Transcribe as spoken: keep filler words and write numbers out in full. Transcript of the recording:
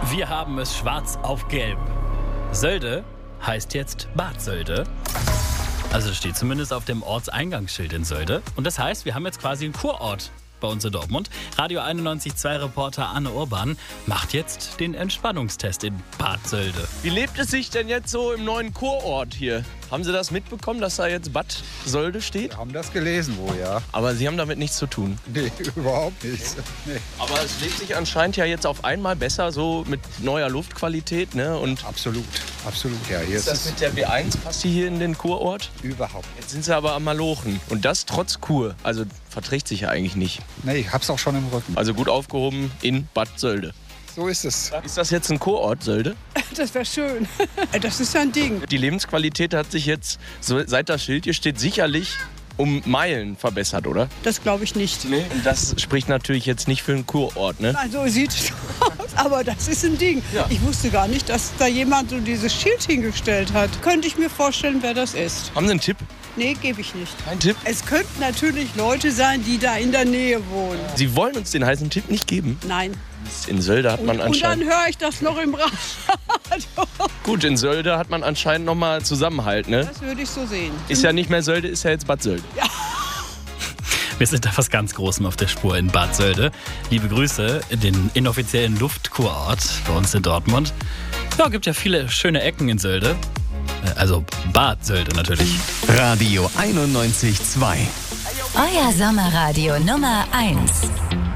Wir haben es schwarz auf gelb. Sölde heißt jetzt Bad Sölde. Also steht zumindest auf dem Ortseingangsschild in Sölde. Und das heißt, wir haben jetzt quasi einen Kurort bei uns in Dortmund. Radio einundneunzig Komma zwei Reporter Anne Urban macht jetzt den Entspannungstest in Bad Sölde. Wie lebt es sich denn jetzt so im neuen Kurort hier? Haben Sie das mitbekommen, dass da jetzt Bad Sölde steht? Wir haben das gelesen, wo, ja. Aber Sie haben damit nichts zu tun. Nee, überhaupt nichts. Nee. Aber es lebt sich anscheinend ja jetzt auf einmal besser, so mit neuer Luftqualität, ne? Und Absolut, absolut, ja. Hier ist das mit der B eins, passt die hier in den Kurort? Überhaupt. Jetzt sind Sie aber am Malochen. Und das trotz Kur. Also verträgt sich ja eigentlich nicht. Nee, ich hab's auch schon im Rücken. Also gut aufgehoben in Bad Sölde. So ist es. Ist das jetzt ein Kurort, Sölde? Das wäre schön. Das ist ja ein Ding. Die Lebensqualität hat sich jetzt, so, seit das Schild hier steht, sicherlich um Meilen verbessert, oder? Das glaube ich nicht. Nee. Und das spricht natürlich jetzt nicht für einen Kurort, ne? Also sieht es aus, aber das ist ein Ding. Ja. Ich wusste gar nicht, dass da jemand so dieses Schild hingestellt hat. Könnte ich mir vorstellen, wer das ist. Haben Sie einen Tipp? Nee, gebe ich nicht. Kein Tipp? Es könnten natürlich Leute sein, die da in der Nähe wohnen. Sie wollen uns den heißen Tipp nicht geben? Nein. In Sölde hat man Und, und dann anscheinend... höre ich das noch im Radio. Gut, in Sölde hat man anscheinend noch mal Zusammenhalt, ne? Das würde ich so sehen. Ist ja nicht mehr Sölde, ist ja jetzt Bad Sölde. Ja. Wir sind da was ganz Großem auf der Spur in Bad Sölde. Liebe Grüße in den inoffiziellen Luftkurort bei uns in Dortmund. Ja, gibt ja viele schöne Ecken in Sölde. Also Bad Sölde natürlich. Radio einundneunzig Komma zwei. Euer Sommerradio Nummer eins.